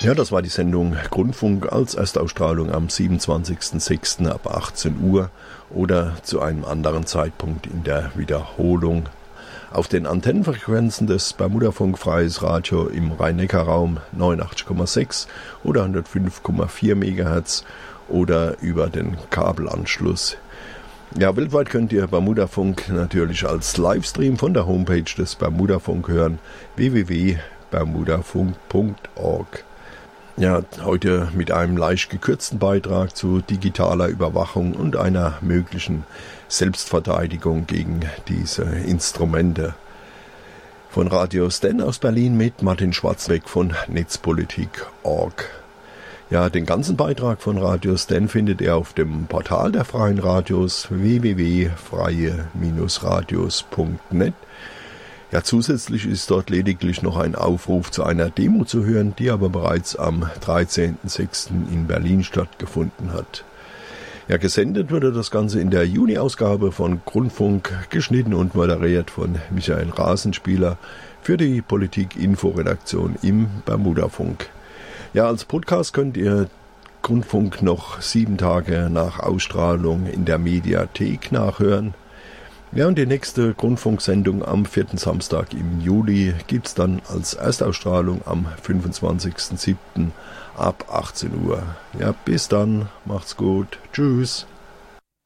Ja, das war die Sendung Grundfunk als Erstausstrahlung am 27.06. ab 18 Uhr oder zu einem anderen Zeitpunkt in der Wiederholung. Auf den Antennenfrequenzen des Bermudafunk Freies Radio im Rhein-Neckar-Raum 89,6 oder 105,4 MHz oder über den Kabelanschluss. Ja, weltweit könnt ihr Bermudafunk natürlich als Livestream von der Homepage des Bermudafunk hören, www.bermudafunk.org. Ja, heute mit einem leicht gekürzten Beitrag zu digitaler Überwachung und einer möglichen Selbstverteidigung gegen diese Instrumente. Von Radio Sten aus Berlin mit Martin Schwarzweg von Netzpolitik.org. Ja, den ganzen Beitrag von Radio Sten findet ihr auf dem Portal der Freien Radios www.freie-radios.net. Ja, zusätzlich ist dort lediglich noch ein Aufruf zu einer Demo zu hören, die aber bereits am 13.06. in Berlin stattgefunden hat. Ja, gesendet wurde das Ganze in der Juni-Ausgabe von Grundfunk, geschnitten und moderiert von Michael Rasenspieler für die Politik-Info-Redaktion im Bermudafunk. Ja, als Podcast könnt ihr Grundfunk noch 7 Tage nach Ausstrahlung in der Mediathek nachhören. Ja, und die nächste Grundfunksendung am 4. Samstag im Juli gibt's dann als Erstausstrahlung am 25.07. ab 18 Uhr. Ja, bis dann, macht's gut, tschüss.